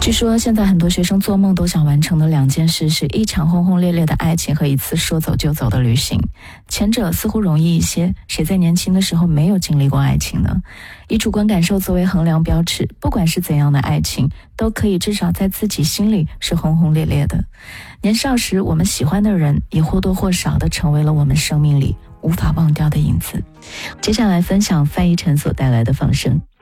据说现在很多学生做梦都想完成的两件事是一场轰轰烈烈的爱情和一次说走就走的旅行。前者似乎容易一些，谁在年轻的时候没有经历过爱情呢？以主观感受作为衡量标尺，不管是怎样的爱情，都可以至少在自己心里是轰轰烈烈的。年少时我们喜欢的人，也或多或少地成为了我们生命里无法忘掉的影子。接下来分享范逸臣所带来的放声。